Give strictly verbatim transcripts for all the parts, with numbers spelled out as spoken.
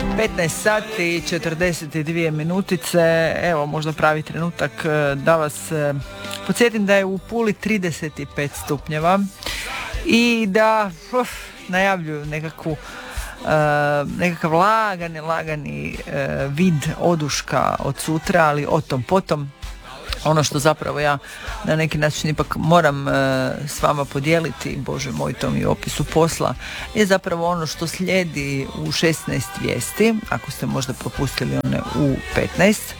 petnaest sati i četrdeset dvije minutice, evo možda pravi trenutak da vas podsjetim da je u Puli trideset pet stupnjeva i da uf, najavljuju nekakvu Uh, nekakav lagani, lagani uh, vid oduška od sutra, ali o tom potom. Ono što zapravo ja na neki način ipak moram uh, s vama podijeliti, Bože moj, to mi je u opisu posla, je zapravo ono što slijedi u šesnaest vijesti, ako ste možda propustili one u petnaest.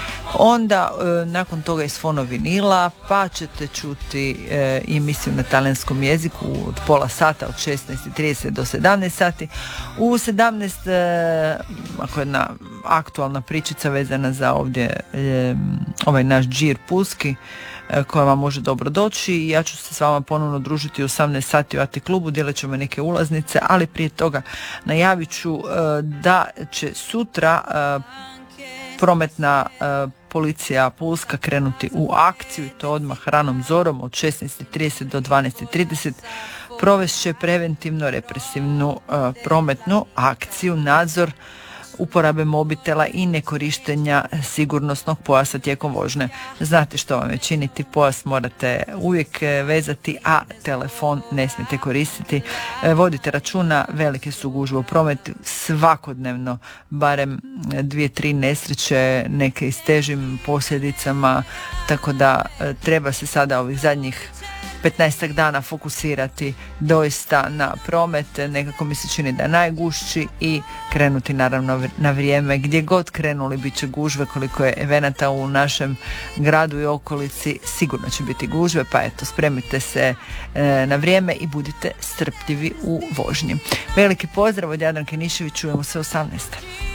Onda e, nakon toga iz fono vinila, pa ćete čuti e, emisiju na talijanskom jeziku od pola sata, od šesnaest i trideset do sedamnaest sati. U sedamnaest, e, ako je jedna aktualna pričica vezana za ovdje e, ovaj naš džir pulski, e, koja vam može dobro doći, i ja ću se s vama ponovno družiti u osamnaest sati u A T klubu, dijelit ćemo neke ulaznice, ali prije toga najavit ću e, da će sutra e, prometna e, policija Pulska krenuti u akciju, i to odmah ranom zorom od šesnaest i trideset do dvanaest i trideset. Provest će preventivno represivnu e, prometnu akciju, nadzor uporabe mobitela i nekorištenja sigurnosnog pojasa tijekom vožnje. Znate što vam je činiti, pojas morate uvijek vezati, a telefon ne smijete koristiti. Vodite računa, velike su gužve u prometu svakodnevno, barem dvije, tri nesreće, neke i s težim posljedicama, tako da treba se sada ovih zadnjih petnaestak dana fokusirati doista na promet, nekako mi se čini da je najgušći, i krenuti naravno na vrijeme. Gdje god krenuli bit će gužve, koliko je evenata u našem gradu i okolici, sigurno će biti gužve, pa eto, spremite se e, na vrijeme i budite strpljivi u vožnji. Veliki pozdrav od Jadranke Nišević, čujemo se osamnaest.